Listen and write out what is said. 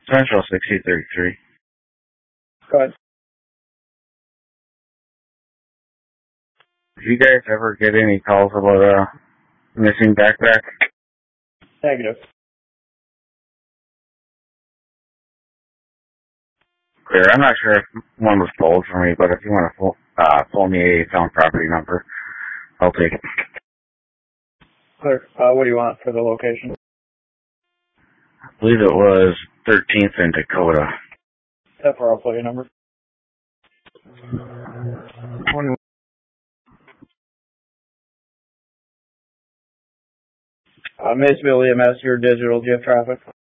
Central 6033. Go ahead. Do you guys ever get any calls about a missing backpack? Negative. Clear. I'm not sure if one was pulled for me, but if you want to pull me a found property number, I'll take it. Clear. What do you want for the location? I believe it was 13th and Dakota. FR, I'll pull your number. 21. Maysville EMS, your digital, do you have traffic?